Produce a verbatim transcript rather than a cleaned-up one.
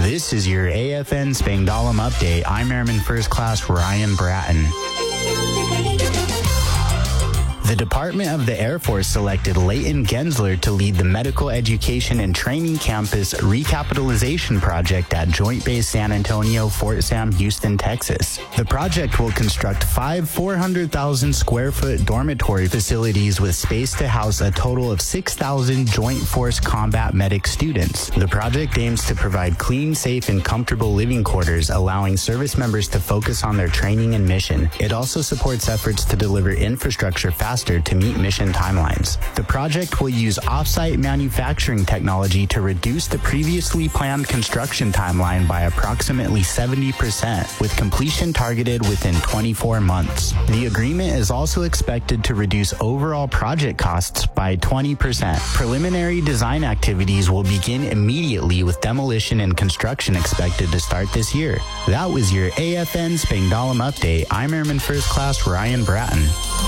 This is your A F N Spangdahlem update. I'm Airman First Class Ryan Bratton. The Department of the Air Force selected Leighton Gensler to lead the Medical Education and Training Campus Recapitalization Project at Joint Base San Antonio, Fort Sam Houston, Texas. The project will construct five four hundred thousand square foot dormitory facilities with space to house a total of six thousand Joint Force Combat Medic students. The project aims to provide clean, safe, and comfortable living quarters, allowing service members to focus on their training and mission. It also supports efforts to deliver infrastructure faster to meet mission timelines. The project will use off-site manufacturing technology to reduce the previously planned construction timeline by approximately seventy percent, with completion targeted within twenty-four months. The agreement is also expected to reduce overall project costs by twenty percent. Preliminary design activities will begin immediately, with demolition and construction expected to start this year. That was your A F N Spangdahlem update. I'm Airman First Class Ryan Bratton.